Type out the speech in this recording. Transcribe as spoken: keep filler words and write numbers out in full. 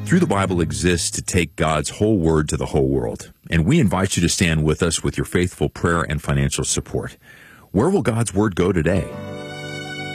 Through the Bible exists to take God's whole word to the whole world, and we invite you to stand with us with your faithful prayer and financial support. Where will God's word go today?